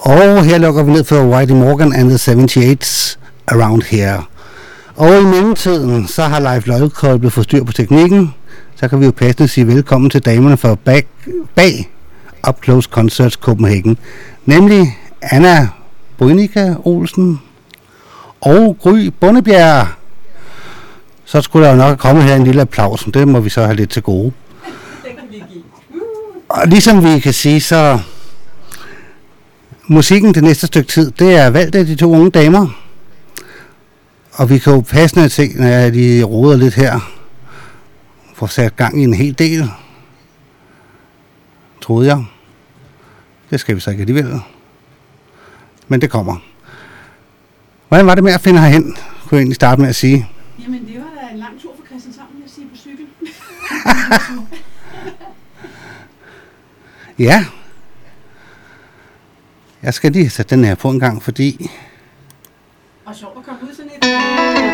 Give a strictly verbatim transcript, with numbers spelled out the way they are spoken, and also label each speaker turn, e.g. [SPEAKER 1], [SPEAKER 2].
[SPEAKER 1] Og her lukker vi ned for Whitey Morgan and the seventy-eights Around Here. Og i mellemtiden, så har Leif Løjkold blevet forstyr på teknikken. Så kan vi jo passende sige velkommen til damerne for bag, bag Up Close Concerts Copenhagen. Nemlig Anna Brynica Olsen og Gry Bundebjerg. Så skulle der jo nok komme her en lille applaus, men det må vi så have lidt til gode. Og ligesom vi kan sige, så musikken det næste stykke tid, det er valgt af de to unge damer. Og vi kan jo passende se, når jeg lige roder lidt her, får sat gang i en hel del, troede jeg. Det skal vi så ikke alligevel. Men det kommer. Hvordan var det med at finde herhen, kunne jeg egentlig starte med at sige?
[SPEAKER 2] Jamen, det var da en lang tur fra Christianshavn, jeg siger, på cykel.
[SPEAKER 1] Ja. Jeg skal lige sætte den her på en gang, fordi...
[SPEAKER 2] Og sjovt at komme ud sådan et...